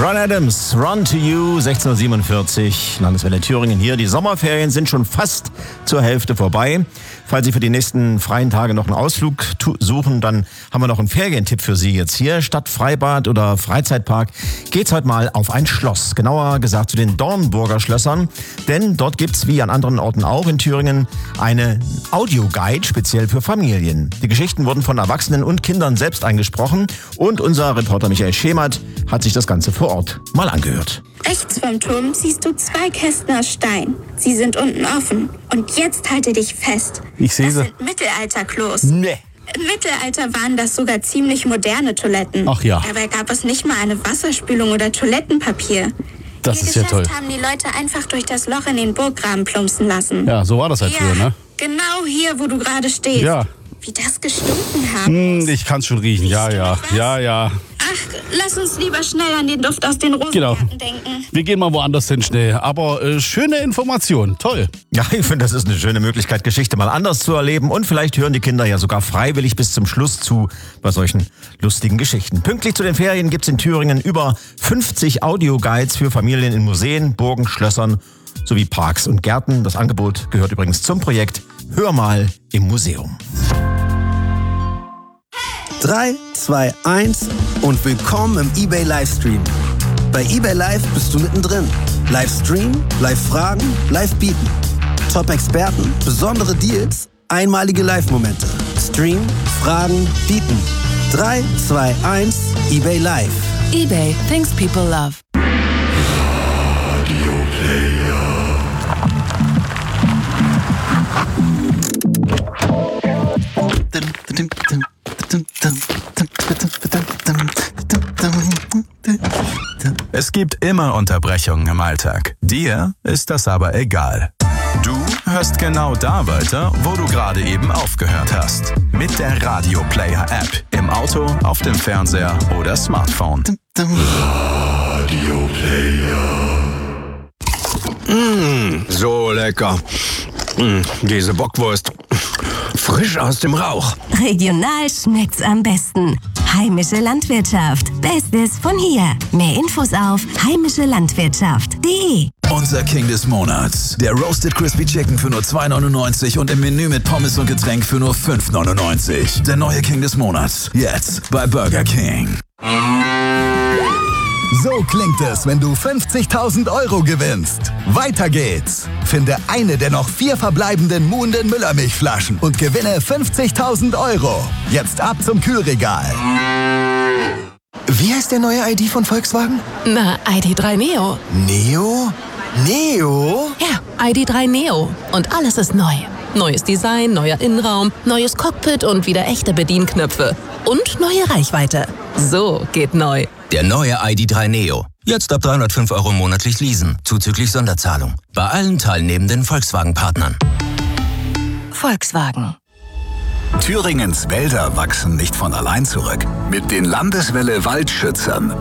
Bryan Adams, Run to You, 16:47 Uhr, Landeswelle Thüringen hier. Die Sommerferien sind schon fast zur Hälfte vorbei. Falls Sie für die nächsten freien Tage noch einen Ausflug suchen, dann haben wir noch einen Ferientipp für Sie jetzt hier. Statt Freibad oder Freizeitpark geht's heute mal auf ein Schloss. Genauer gesagt zu den Dornburger Schlössern. Denn dort gibt's wie an anderen Orten auch in Thüringen eine Audioguide speziell für Familien. Die Geschichten wurden von Erwachsenen und Kindern selbst eingesprochen. Und unser Reporter Michael Schemert hat sich das Ganze vor Ort mal angehört. Rechts vom Turm siehst du 2 Kästen aus Stein. Sie sind unten offen. Und jetzt halte dich fest. Ich sehe sie. Das sind Mittelalterklos. Nee. Im Mittelalter waren das sogar ziemlich moderne Toiletten. Ach ja. Dabei gab es nicht mal eine Wasserspülung oder Toilettenpapier. Das Ihr ist ja Geschäft toll. haben die Leute einfach durch das Loch in den Burggraben plumpsen lassen. Ja, so war das halt früher, ne? Genau hier, wo du gerade stehst. Ja. Wie das gestunken haben muss. Ich kann's schon riechen. Ja. Ach, lass uns lieber schnell an den Duft aus den Rosengarten denken. Wir gehen mal woanders hin schnell. Aber schöne Information. Toll. Ja, ich finde, das ist eine schöne Möglichkeit, Geschichte mal anders zu erleben. Und vielleicht hören die Kinder ja sogar freiwillig bis zum Schluss zu bei solchen lustigen Geschichten. Pünktlich zu den Ferien gibt's in Thüringen über 50 Audioguides für Familien in Museen, Burgen, Schlössern sowie Parks und Gärten. Das Angebot gehört übrigens zum Projekt Hör mal im Museum. 3, 2, 1 und willkommen im eBay Livestream. Bei eBay Live bist du mittendrin. Livestream, Live-Fragen, Live-Bieten. Top-Experten, besondere Deals, einmalige Live-Momente. Stream, Fragen, Bieten. 3, 2, 1, eBay Live. eBay, things people love. Es gibt immer Unterbrechungen im Alltag. Dir ist das aber egal. Du hörst genau da weiter, wo du gerade eben aufgehört hast. Mit der Radio Player App. Im Auto, auf dem Fernseher oder Smartphone. Radio Player. So lecker. Diese Bockwurst. Frisch aus dem Rauch. Regional schmeckt's am besten. Heimische Landwirtschaft. Bestes von hier. Mehr Infos auf heimischelandwirtschaft.de. Unser King des Monats. Der Roasted Crispy Chicken für nur 2,99 und im Menü mit Pommes und Getränk für nur 5,99. Der neue King des Monats. Jetzt bei Burger King. So klingt es, wenn du 50.000 € gewinnst. Weiter geht's. Finde eine der noch 4 verbleibenden Muhnden Müllermilchflaschen und gewinne 50.000 €. Jetzt ab zum Kühlregal. Wie heißt der neue ID von Volkswagen? Na, ID.3 Neo. Neo? Neo? Ja, ID.3 Neo. Und alles ist neu. Neues Design, neuer Innenraum, neues Cockpit und wieder echte Bedienknöpfe. Und neue Reichweite. So geht neu. Der neue ID.3 Neo. Jetzt ab 305 € monatlich leasen, zuzüglich Sonderzahlung. Bei allen teilnehmenden Volkswagen-Partnern. Volkswagen. Thüringens Wälder wachsen nicht von allein zurück. Mit den Landeswelle Waldschützern